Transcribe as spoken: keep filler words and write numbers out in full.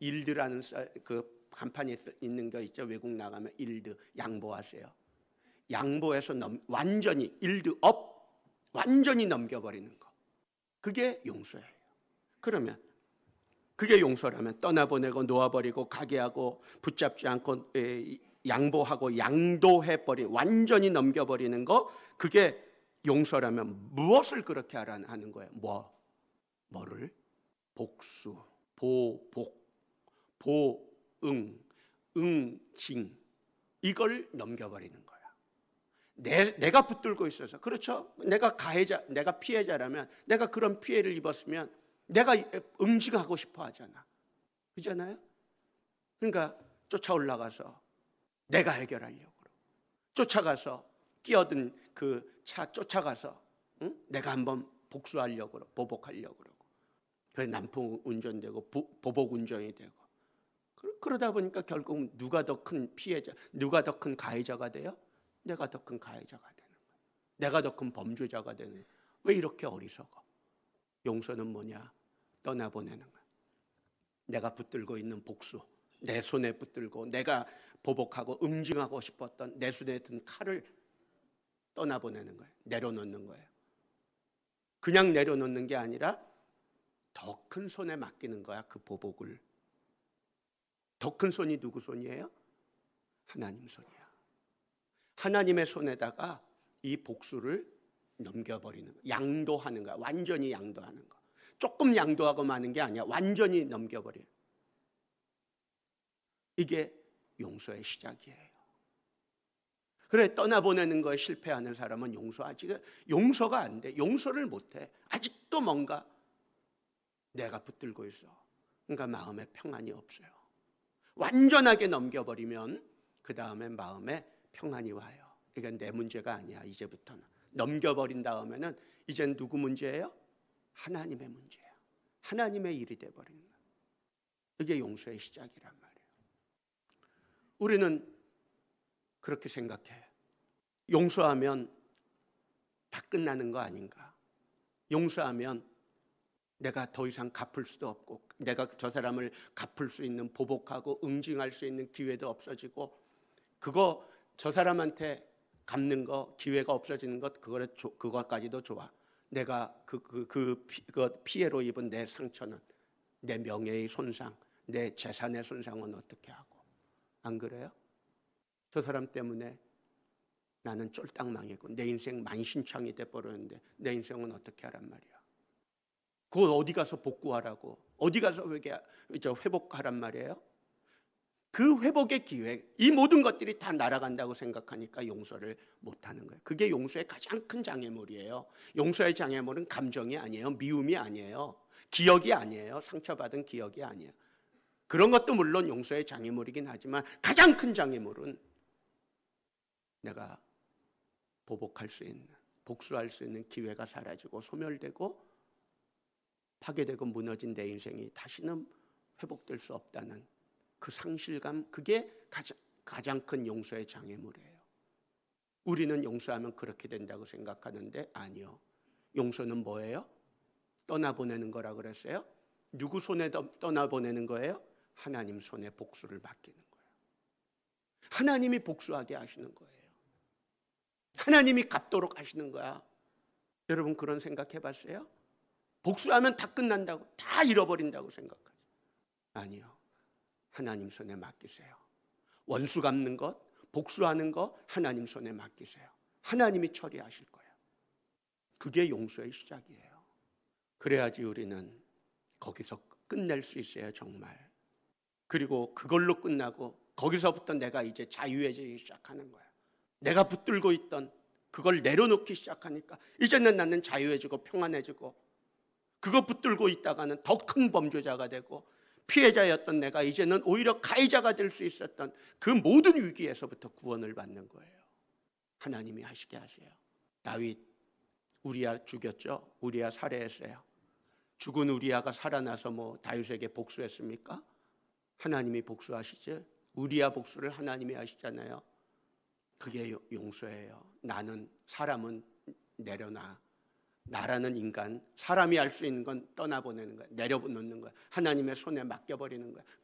일드라는 그 간판이 있는 거 있죠. 외국 나가면 일드, 양보하세요. 양보해서 넘, 완전히 일드 업, 완전히 넘겨버리는 거. 그게 용서예요. 그러면 그게 용서라면 떠나보내고 놓아버리고 가게 하고 붙잡지 않고 에, 양보하고 양도해버리, 완전히 넘겨버리는 거, 그게 용서라면 무엇을 그렇게 하라는 거예요? 뭐? 뭐를? 복수, 보복, 보응, 응징, 이걸 넘겨버리는 거야. 내, 내가 붙들고 있어서, 그렇죠? 내가 가해자, 내가 피해자라면, 내가 그런 피해를 입었으면 내가 응징하고 싶어 하잖아. 그렇잖아요? 그러니까 쫓아 올라가서 내가 해결하려고 그러고, 쫓아가서 끼어든 그 차 쫓아가서 응? 내가 한번 복수하려고 그러고, 보복하려고 그러고, 그래 난폭 운전되고 보복 운전이 되고, 그러다 보니까 결국 누가 더 큰 피해자, 누가 더 큰 가해자가 돼요? 내가 더 큰 가해자가 되는 거예요. 내가 더 큰 범죄자가 되는 거예요. 왜 이렇게 어리석어? 용서는 뭐냐? 떠나보내는 거야. 내가 붙들고 있는 복수, 내 손에 붙들고 내가 보복하고 응징하고 싶었던 내 손에 든 칼을 떠나보내는 거예요. 내려놓는 거예요. 그냥 내려놓는 게 아니라 더 큰 손에 맡기는 거야. 그 보복을. 더 큰 손이 누구 손이에요? 하나님 손이야. 하나님의 손에다가 이 복수를 넘겨버리는 거야. 양도하는 거야. 완전히 양도하는 거. 조금 양도하고 마는 게 아니야. 완전히 넘겨버려요. 이게 용서의 시작이에요. 그래, 떠나보내는 거에 실패하는 사람은 용서하지, 용서가 안 돼. 용서를 못해. 아직도 뭔가 내가 붙들고 있어. 그러니까 마음에 평안이 없어요. 완전하게 넘겨버리면 그 다음에 마음에 평안이 와요. 이건 내 문제가 아니야. 이제부터는 넘겨버린 다음에는 이젠 누구 문제예요? 하나님의 문제야. 하나님의 일이 돼버리는 거야. 이게 용서의 시작이란 말이에요. 우리는 그렇게 생각해. 용서하면 다 끝나는 거 아닌가? 용서하면 내가 더 이상 갚을 수도 없고, 내가 저 사람을 갚을 수 있는, 보복하고 응징할 수 있는 기회도 없어지고, 그거 저 사람한테 갚는 거, 기회가 없어지는 것, 그거 그거까지도 좋아. 내가 그, 그, 그, 피, 그 피해로 입은 내 상처는, 내 명예의 손상, 내 재산의 손상은 어떻게 하고? 안 그래요? 저 사람 때문에 나는 쫄딱 망했고 내 인생 만신창이 돼버렸는데 내 인생은 어떻게 하란 말이야. 그걸 어디 가서 복구하라고, 어디 가서 회복하란 말이에요. 그 회복의 기회, 이 모든 것들이 다 날아간다고 생각하니까 용서를 못하는 거예요. 그게 용서의 가장 큰 장애물이에요. 용서의 장애물은 감정이 아니에요. 미움이 아니에요. 기억이 아니에요. 상처받은 기억이 아니에요. 그런 것도 물론 용서의 장애물이긴 하지만 가장 큰 장애물은 내가 보복할 수 있는, 복수할 수 있는 기회가 사라지고 소멸되고 파괴되고 무너진 내 인생이 다시는 회복될 수 없다는 그 상실감, 그게 가장, 가장 큰 용서의 장애물이에요. 우리는 용서하면 그렇게 된다고 생각하는데 아니요. 용서는 뭐예요? 떠나보내는 거라 그랬어요? 누구 손에 떠나보내는 거예요? 하나님 손에 복수를 맡기는 거예요. 하나님이 복수하게 하시는 거예요. 하나님이 갚도록 하시는 거야. 여러분 그런 생각 해봤어요? 복수하면 다 끝난다고, 다 잃어버린다고 생각하죠. 아니요. 하나님 손에 맡기세요. 원수 갚는 것, 복수하는 것 하나님 손에 맡기세요. 하나님이 처리하실 거예요. 그게 용서의 시작이에요. 그래야지 우리는 거기서 끝낼 수 있어요, 정말. 그리고 그걸로 끝나고 거기서부터 내가 이제 자유해지기 시작하는 거야. 내가 붙들고 있던 그걸 내려놓기 시작하니까 이제는 나는 자유해지고 평안해지고, 그거 붙들고 있다가는 더 큰 범죄자가 되고 피해자였던 내가 이제는 오히려 가해자가 될 수 있었던 그 모든 위기에서부터 구원을 받는 거예요. 하나님이 하시게 하세요. 다윗 우리야 죽였죠. 우리야 살해했어요. 죽은 우리야가 살아나서 뭐 다윗에게 복수했습니까? 하나님이 복수하시죠. 우리야 복수를 하나님이 하시잖아요. 그게 용서예요. 나는, 사람은 내려놔. 나라는 인간, 사람이 할 수 있는 건 떠나보내는 거야. 내려놓는 거야. 하나님의 손에 맡겨버리는 거야.